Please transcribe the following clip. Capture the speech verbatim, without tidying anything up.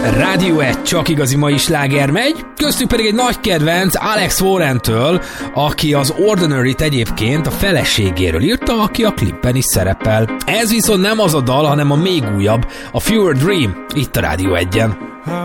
Rádió egy csak igazi mai sláger megy, köztük pedig egy nagy kedvenc Alex Warrentől, aki az Ordinary-t egyébként a feleségéről írta, aki a klipben is szerepel. Ez viszont nem az a dal, hanem a még újabb, a Fever Dream, itt a Rádió egyen.